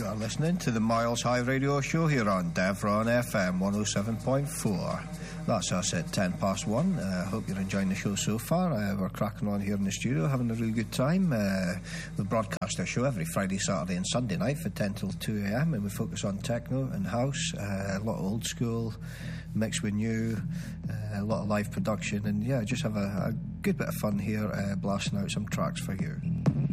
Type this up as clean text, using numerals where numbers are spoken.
You are listening to the Miles High Radio Show here on Devron FM 107.4. That's us at 1. I hope you're enjoying the show so far. We're cracking on here in the studio, having a really good time. We broadcast our show every Friday, Saturday and Sunday night from 10 till 2 a.m. and we focus on techno and house, a lot of old school mixed with new, a lot of live production, and yeah, just have a good bit of fun here, blasting out some tracks for you.